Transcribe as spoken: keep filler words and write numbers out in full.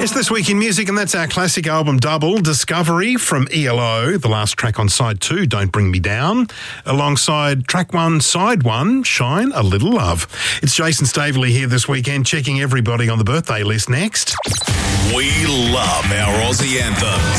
It's This Week in Music, and that's our classic album double, Discovery from E L O, the last track on side two, Don't Bring Me Down, alongside track one, side one, Shine a Little Love. It's Jason Staveley here this weekend, checking everybody on the birthday list next. We love our Aussie anthems.